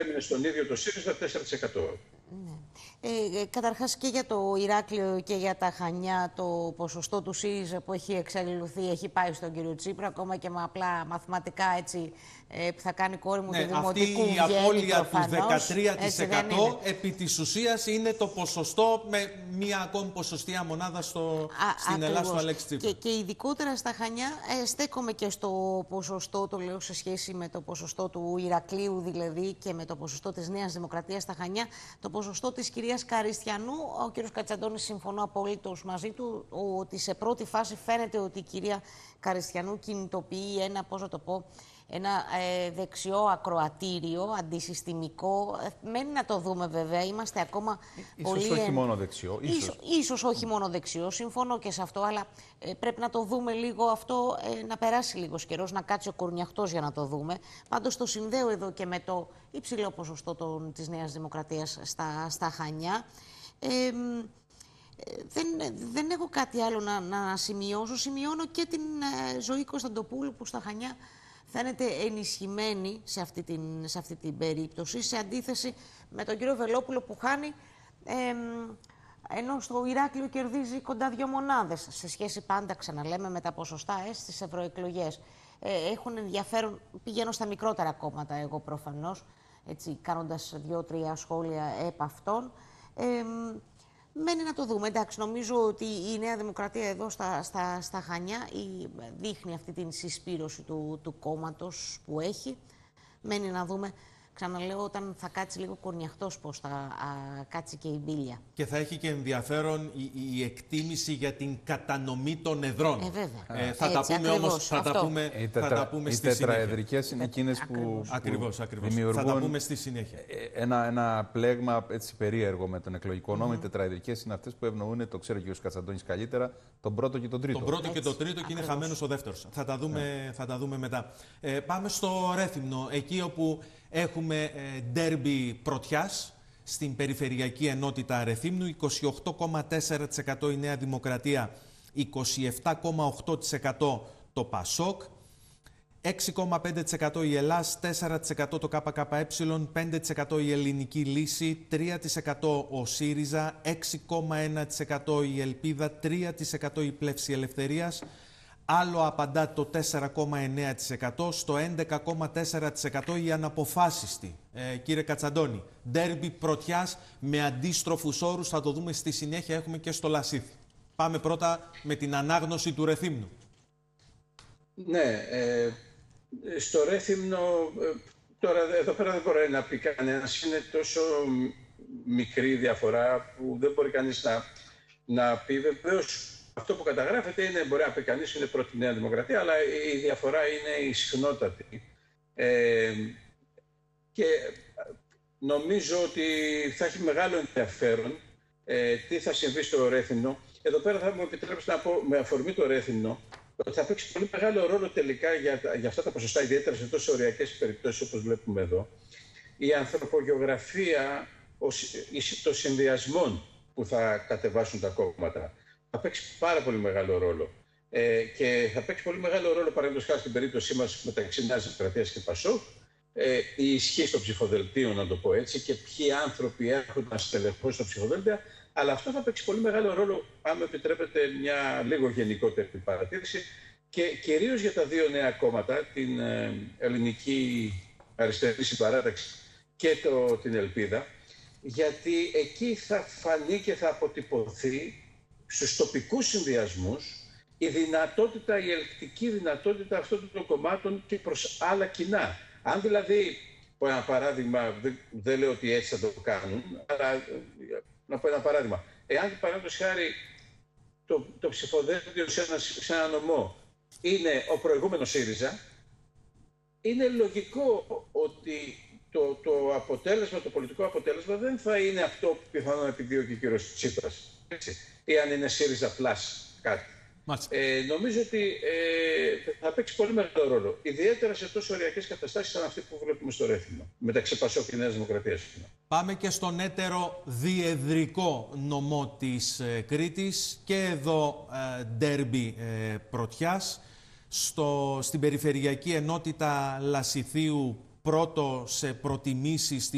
έμεινε στον ίδιο το ΣΥΡΙΖΑ 4%. Ναι. Καταρχάς και για το Ηράκλειο και για τα Χανιά το ποσοστό του ΣΥΡΙΖΑ που έχει εξελιχθεί έχει πάει στον κύριο Τσίπρα, ακόμα και με απλά μαθηματικά έτσι που θα κάνει κόρη μου του δημοτικού. Αυτή η απώλεια του 13% επί της ουσίας είναι το ποσοστό με μία ακόμη ποσοστία μονάδα στην Ελλάδα του Αλέξη Τσίπρα. Και ειδικότερα στα Χανιά στέκομαι και στο ποσοστό, το λέω σε σχέση με το ποσοστό του Ηρακλείου δηλαδή και με το ποσοστό της Νέας Δημοκρατίας στα Χανιά, το ποσοστό της κυρίας Καριστιανού. Ο κύριος Κατσαντώνης, συμφωνώ απολύτως μαζί του, ότι σε πρώτη φάση φαίνεται ότι η κυρία Καριστιανού κινητοποιεί ένα, πώς να το πω, ένα δεξιό ακροατήριο, αντισυστημικό. Μένει να το δούμε βέβαια, είμαστε ακόμα ίσως πολύ... όχι μόνο δεξιό. Ίσως όχι μόνο δεξιό, συμφωνώ και σε αυτό, αλλά πρέπει να το δούμε λίγο αυτό, να περάσει λίγος καιρός, να κάτσει ο κορνιαχτός για να το δούμε. Πάντως το συνδέω εδώ και με το υψηλό ποσοστό της Νέας Δημοκρατίας στα Χανιά. Δεν έχω κάτι άλλο να σημειώσω. Σημειώνω και την Ζωή Κωνσταντοπούλου που στα Χανιά φαίνεται ενισχυμένη σε αυτή την περίπτωση, σε αντίθεση με τον κύριο Βελόπουλο που χάνει, ενώ στο Ηράκλειο κερδίζει κοντά 2 μονάδες, σε σχέση πάντα, ξαναλέμε, με τα ποσοστά στις ευρωεκλογές. Έχουν ενδιαφέρον, πηγαίνω στα μικρότερα κόμματα εγώ προφανώς, έτσι, κάνοντας 2-3 σχόλια επ' αυτών. Μένει να το δούμε. Εντάξει, νομίζω ότι η Νέα Δημοκρατία εδώ στα Χανιά δείχνει αυτή την συσπήρωση του κόμματος που έχει. Μένει να δούμε, ξαναλέω, όταν θα κάτσει λίγο κορνιαχτός, πώς θα κάτσει και η μπίλια. Και θα έχει και ενδιαφέρον η εκτίμηση για την κατανομή των εδρών. Βέβαια. Θα τα πούμε όμως, θα τα πούμε στη συνέχεια. Οι τετραεδρικές είναι εκείνες που ακριβώς. δημιουργούν θα τα πούμε στη συνέχεια. Ένα πλέγμα έτσι περίεργο με τον εκλογικό νόμο. Οι τετραεδρικές είναι αυτές που ευνοούν, το ξέρει ο κ. Κατσαντώνης καλύτερα, τον πρώτο και τον τρίτο. Τον πρώτο και τον τρίτο και είναι χαμένος ο δεύτερος. Θα τα δούμε μετά. Πάμε στο Ρέθυμνο, εκεί όπου έχουμε ντέρμπι πρωτιάς στην Περιφερειακή Ενότητα Ρεθύμνου. 28,4% η Νέα Δημοκρατία, 27,8% το ΠΑΣΟΚ, 6,5% η Ελλάς, 4% το ΚΚΕ, 5% η Ελληνική Λύση, 3% ο ΣΥΡΙΖΑ, 6,1% η Ελπίδα, 3% η Πλεύση Ελευθερίας. Άλλο απαντά το 4,9%, στο 11,4% η αναποφάσιστη. Κύριε Κατσαντώνη, ντέρμπι πρωτιάς με αντίστροφους όρους, θα το δούμε στη συνέχεια, έχουμε και στο Λασίθι. Πάμε πρώτα με την ανάγνωση του Ρεθύμνου. Ναι, στο Ρέθυμνο, τώρα εδώ πέρα δεν μπορεί να πει κανένας, είναι τόσο μικρή διαφορά που δεν μπορεί κανείς να πει. Βεβαίως, αυτό που καταγράφεται είναι, μπορεί να πει κανείς, είναι πρώτη Νέα Δημοκρατία, αλλά η διαφορά είναι η συχνότατη. Και νομίζω ότι θα έχει μεγάλο ενδιαφέρον τι θα συμβεί στο Ρέθυμνο. Εδώ πέρα θα μου επιτρέψετε να πω, με αφορμή το Ρέθυμνο, ότι θα παίξει πολύ μεγάλο ρόλο τελικά για αυτά τα ποσοστά, ιδιαίτερα σε τόσο οριακές περιπτώσεις όπως βλέπουμε εδώ, η ανθρωπογεωγραφία των συνδυασμών που θα κατεβάσουν τα κόμματα. Θα παίξει πάρα πολύ μεγάλο ρόλο. Και θα παίξει πολύ μεγάλο ρόλο, παραδείγματος χάρη στην περίπτωσή μας μεταξύ Νέας Δημοκρατίας και ΠΑΣΟΚ, η ισχύ στο ψηφοδελτίο, να το πω έτσι, και ποιοι άνθρωποι έχουν να στελεχώσουν στο ψηφοδέλτιο. Αλλά αυτό θα παίξει πολύ μεγάλο ρόλο, αν με επιτρέπετε μια λίγο γενικότερη παρατήρηση, και κυρίως για τα δύο νέα κόμματα, την Ελληνική Αριστερή Συμπαράταξη και την Ελπίδα, γιατί εκεί θα φανεί και θα αποτυπωθεί στους τοπικούς συνδυασμούς η ελκτική δυνατότητα αυτών των κομμάτων και προς άλλα κοινά. Αν δηλαδή, πω ένα παράδειγμα, δεν λέω ότι έτσι θα το κάνουν, αλλά να πω ένα παράδειγμα. Εάν, παραδείγματος χάρη, το ψηφοδέλτιο σε ένα νομό είναι ο προηγούμενος ΣΥΡΙΖΑ, είναι λογικό ότι το πολιτικό αποτέλεσμα δεν θα είναι αυτό που πιθανόν επιδιώκει ο κύριος Τσίπρας. Έτσι. Ή αν είναι ΣΥΡΙΖΑ πλάς κάτι. Νομίζω ότι θα παίξει πολύ μεγάλο ρόλο. Ιδιαίτερα σε τόσο οριακές καταστάσεις σαν αυτή που βλέπουμε στο Ρέθυμνο, μεταξύ ΠΑΣΟΚ και Νέας Δημοκρατίας. Πάμε και στον έτερο διεδρικό νομό της Κρήτης. Και εδώ ντέρμπι πρωτιάς. Στην Περιφερειακή Ενότητα Λασιθίου, πρώτο σε προτιμήσεις στην